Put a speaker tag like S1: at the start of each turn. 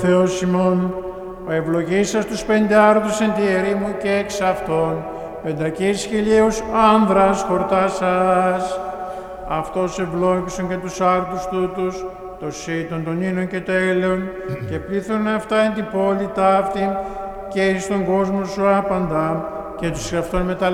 S1: Θεός ημών, ο ευλογήσας τους πεντάρτους εν τη ερήμου και εξ αυτών, 500.000 άνδρας χορτάσας. Αυτός ευλόγησον και τους άρτους τούτους, το σύτον των ίνων και τέλεων, και πλήθων αυτά εν την πόλη ταύτη και εις τον κόσμο σου άπαντα, και τους αυτών